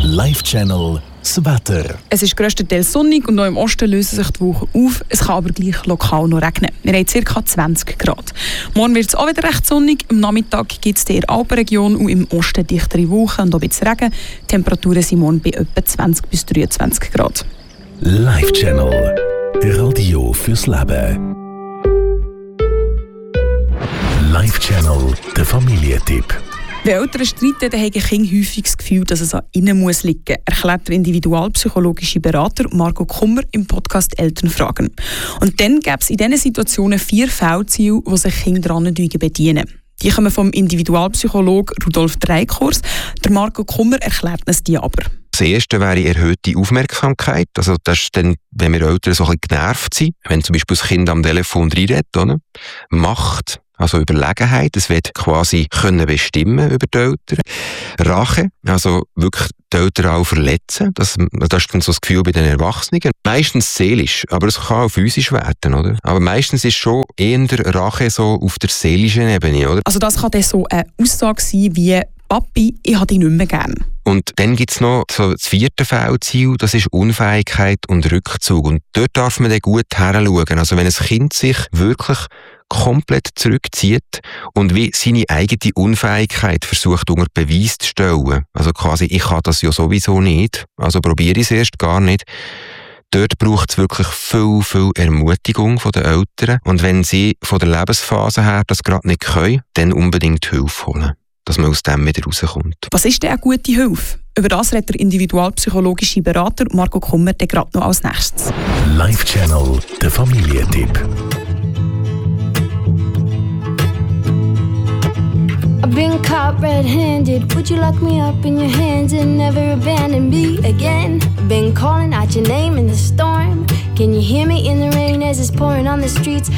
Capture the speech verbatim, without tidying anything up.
Live Channel das Wetter. Es ist grösstenteils sonnig und auch im Osten lösen sich die Wochen auf. Es kann aber gleich lokal noch regnen. Wir haben ca. zwanzig Grad. Morgen wird es auch wieder recht sonnig. Am Nachmittag gibt es in der Alpenregion und im Osten dichtere Wolken und auch ein bisschen Regen. Die Temperaturen sind morgen bei etwa zwanzig bis dreiundzwanzig Grad. Live Channel. Radio fürs Leben. Live Channel, der Familientipp. Wenn Eltern streiten, dann haben Kinder häufig das Gefühl, dass es an ihnen muss liegen, erklärt der individualpsychologische Berater Marco Kummer im Podcast Elternfragen. Und dann gäbe es in diesen Situationen vier Fehlziele, die sich Kinder daran bedienen. Die kommen vom Individualpsychologe Rudolf Dreikurs. Der Marco Kummer erklärt uns die aber. Das erste wäre erhöhte Aufmerksamkeit. Also das ist dann, wenn wir Eltern so ein bisschen genervt sind, wenn zum Beispiel das Kind am Telefon reinredet, oder? Macht, also Überlegenheit, es wird quasi können bestimmen über die Eltern. Rache, also wirklich die Eltern auch verletzen. Das, das ist dann so das Gefühl bei den Erwachsenen. Meistens seelisch, aber es kann auch physisch werden, oder? Aber meistens ist schon eher Rache so auf der seelischen Ebene, oder? Also das kann dann so eine Aussage sein wie «Papi, ich habe dich nicht mehr gern». Und dann gibt es noch so das vierte Fehlziel, das ist Unfähigkeit und Rückzug. Und dort darf man dann gut heranschauen. Also wenn ein Kind sich wirklich komplett zurückzieht und wie seine eigene Unfähigkeit versucht unter Beweis zu stellen, also quasi, ich kann das ja sowieso nicht, also probiere ich es erst gar nicht, dort braucht es wirklich viel, viel Ermutigung von den Eltern. Und wenn sie von der Lebensphase her das gerade nicht können, dann unbedingt Hilfe holen, dass man aus dem wieder rauskommt. Was ist denn eine gute Hilfe? Über das redet der individualpsychologische Berater Marco Kummer gerade noch als nächstes. Live Channel, der Familientipp. I've been caught red-handed. Would you lock me up in your hands and never abandon me again? I've been calling out your name in the storm. Can you hear me in the rain as it's pouring on the streets?